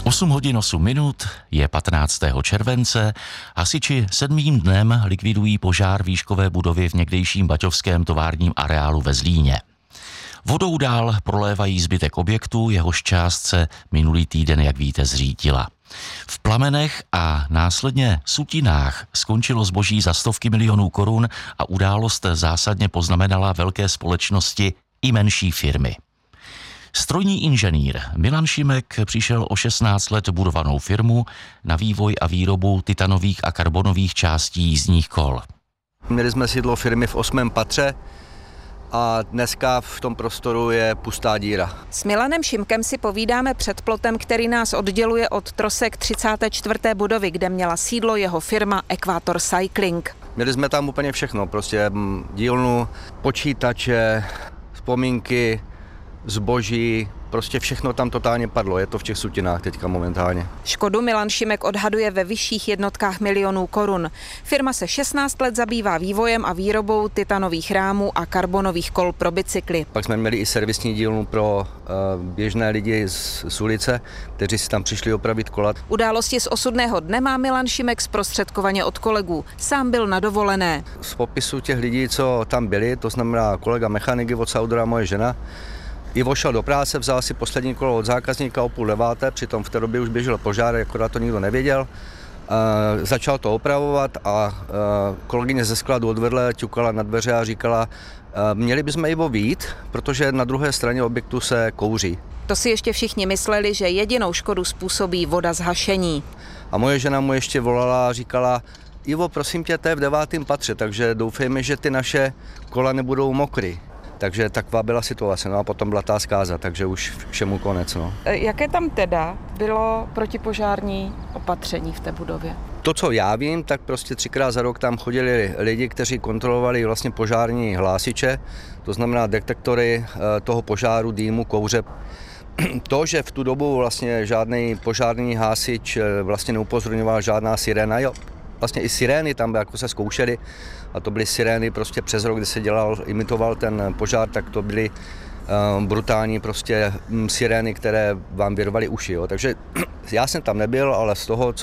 8 hodin 8 minut, je 15. července. Hasiči 7. dnem likvidují požár výškové budovy v někdejším baťovském továrním areálu ve Zlíně. Vodou dál prolévají zbytek objektu, jehož část se minulý týden, jak víte, zřítila. V plamenech a následně sutinách skončilo zboží za stovky milionů korun a událost zásadně poznamenala velké společnosti i menší firmy. Strojní inženýr Milan Šimek přišel o 16 let budovanou firmu na vývoj a výrobu titanových a karbonových částí jízdních kol. Měli jsme sídlo firmy v 8. patře a dneska v tom prostoru je pustá díra. S Milanem Šimkem si povídáme před plotem, který nás odděluje od trosek 34. budovy, kde měla sídlo jeho firma Equator Cycling. Měli jsme tam úplně všechno, prostě dílnu, počítače, vzpomínky, zboží, prostě všechno tam totálně padlo, je to v těch sutinách teďka momentálně. Škodu Milan Šimek odhaduje ve vyšších jednotkách milionů korun. Firma se 16 let zabývá vývojem a výrobou titanových rámů a karbonových kol pro bicykly. Pak jsme měli i servisní dílnu pro běžné lidi z ulice, kteří si tam přišli opravit kola. Události z osudného dne má Milan Šimek zprostředkovaně od kolegů. Sám byl na dovolené. Z popisu těch lidí, co tam byli, to znamená kolega mechaniky od Saudora, moje žena, Ivo šel do práce, vzal si poslední kolo od zákazníka o 8:30, přitom v té době už běžel požár, akorát to nikdo nevěděl. Začal to opravovat a kolegyně ze skladu odvedle ťukala na dveře a říkala, měli bychom Ivo vyjít, protože na druhé straně objektu se kouří. To si ještě všichni mysleli, že jedinou škodu způsobí voda z hašení. A moje žena mu ještě volala a říkala, Ivo, prosím tě, to je v 9. patře, takže doufejme, že ty naše kola nebudou mokrý. Takže taková byla situace, no a potom byla ta zkáza, takže už všemu konec. No. Jaké tam teda bylo protipožární opatření v té budově? To, co já vím, tak prostě 3krát za rok tam chodili lidi, kteří kontrolovali vlastně požární hlásiče, to znamená detektory toho požáru, dýmu, kouře. To, že v tu dobu vlastně žádný požární hasič vlastně neupozorňoval, žádná siréna, jo. Vlastně i sirény tam jako se zkoušely a to byly sirény prostě přes rok, kdy se imitoval ten požár, tak to byly brutální prostě sirény, které vám vyrvaly uši. Jo. Takže já jsem tam nebyl, ale z toho,